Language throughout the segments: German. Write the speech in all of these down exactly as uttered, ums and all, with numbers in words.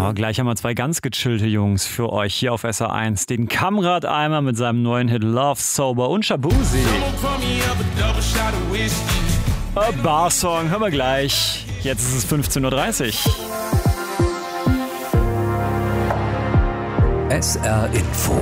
So, gleich haben wir zwei ganz gechillte Jungs für euch hier auf S R eins. Den Kamrat einmal mit seinem neuen Hit Love, Sober und Shabuzi. A Bar-Song, hören wir gleich. Jetzt ist es fünfzehn Uhr dreißig. S R Info.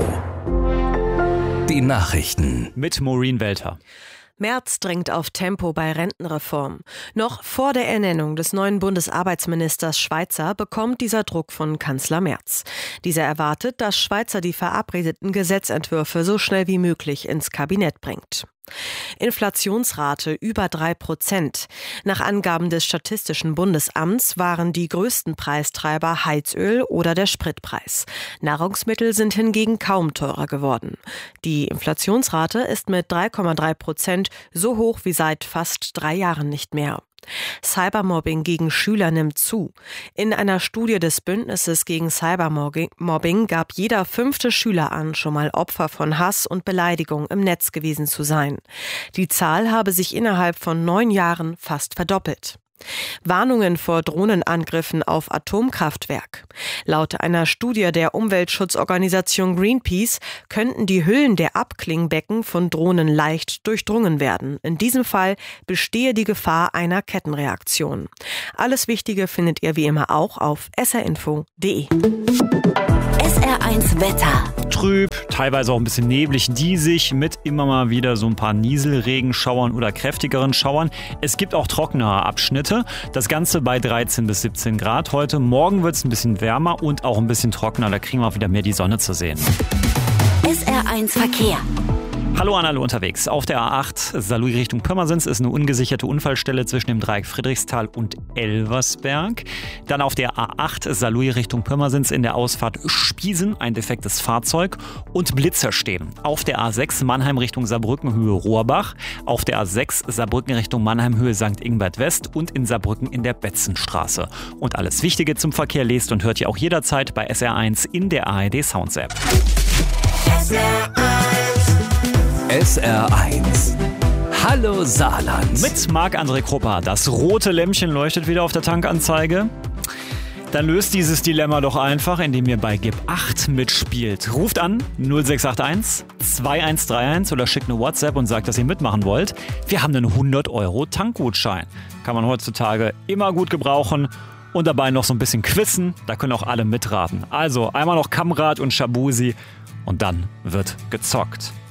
Die Nachrichten. Mit Maureen Welter. Merz drängt auf Tempo bei Rentenreform. Noch vor der Ernennung des neuen Bundesarbeitsministers Schweizer bekommt dieser Druck von Kanzler Merz. Dieser erwartet, dass Schweizer die verabredeten Gesetzentwürfe so schnell wie möglich ins Kabinett bringt. Inflationsrate über drei Prozent. Nach Angaben des Statistischen Bundesamts waren die größten Preistreiber Heizöl oder der Spritpreis. Nahrungsmittel sind hingegen kaum teurer geworden. Die Inflationsrate ist mit drei Komma drei Prozent so hoch wie seit fast drei Jahren nicht mehr. Cybermobbing gegen Schüler nimmt zu. In einer Studie des Bündnisses gegen Cybermobbing gab jeder fünfte Schüler an, schon mal Opfer von Hass und Beleidigung im Netz gewesen zu sein. Die Zahl habe sich innerhalb von neun Jahren fast verdoppelt. Warnungen vor Drohnenangriffen auf Atomkraftwerk. Laut einer Studie der Umweltschutzorganisation Greenpeace könnten die Hüllen der Abklingbecken von Drohnen leicht durchdrungen werden. In diesem Fall bestehe die Gefahr einer Kettenreaktion. Alles Wichtige findet ihr wie immer auch auf s r info punkt d e. S R eins Wetter. Trüb, teilweise auch ein bisschen neblig, diesig, mit immer mal wieder so ein paar Nieselregenschauern oder kräftigeren Schauern. Es gibt auch trockenere Abschnitte. Das Ganze bei dreizehn bis siebzehn Grad heute. Morgen wird es ein bisschen wärmer und auch ein bisschen trockener. Da kriegen wir auch wieder mehr die Sonne zu sehen. S R eins Verkehr. Hallo an alle unterwegs. Auf der A acht Saarlouis Richtung Pirmasens ist eine ungesicherte Unfallstelle zwischen dem Dreieck Friedrichsthal und Elversberg. Dann auf der A acht Saarlouis Richtung Pirmasens in der Ausfahrt Spiesen ein defektes Fahrzeug und Blitzer stehen. Auf der A sechs Mannheim Richtung Saarbrücken Höhe Rohrbach. Auf der A sechs Saarbrücken Richtung Mannheim Höhe Sankt Ingbert West und in Saarbrücken in der Betzenstraße. Und alles Wichtige zum Verkehr lest und hört ihr auch jederzeit bei S R eins in der A R D Sounds App. S R eins. S R eins. Hallo Saarland. Mit Marc-André Krupper. Das rote Lämpchen leuchtet wieder auf der Tankanzeige. Dann löst dieses Dilemma doch einfach, indem ihr bei Gib acht mitspielt. Ruft an null sechs acht eins zwei eins drei eins oder schickt eine WhatsApp und sagt, dass ihr mitmachen wollt. Wir haben einen hundert Euro Tankgutschein. Kann man heutzutage immer gut gebrauchen. Und dabei noch so ein bisschen quizzen. Da können auch alle mitraten. Also einmal noch Kamrat und Shabuzi und dann wird gezockt.